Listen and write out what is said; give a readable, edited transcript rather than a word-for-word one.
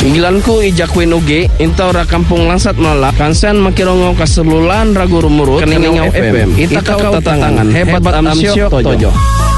Gilanku ijakwin uge Inta ora kampung langsat malak Kansen makirongo kaselulan ragu rumurut Keningau FM Ita kau tatangan Hebat amsyok tojo.